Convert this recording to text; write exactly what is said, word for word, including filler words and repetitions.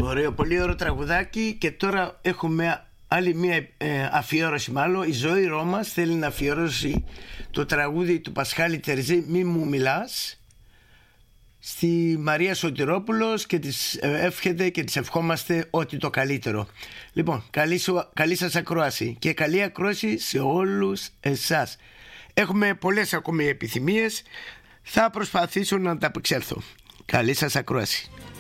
Ωραίο, πολύ ωραίο τραγουδάκι. Και τώρα έχουμε άλλη μία ε, αφιέρωση, μάλλον η Ζωή Ρώμας θέλει να αφιερώσει το τραγούδι του Πασχάλη Τερζή «Μη μου μιλάς» στη Μαρία Σωτηρόπουλος και της εύχεται και της ευχόμαστε ό,τι το καλύτερο. Λοιπόν, καλή, σου, καλή σας ακρόαση και καλή ακρόαση σε όλους εσάς. Έχουμε πολλές ακόμη επιθυμίες, θα προσπαθήσω να ανταπεξέλθω. Καλή σας ακρόαση.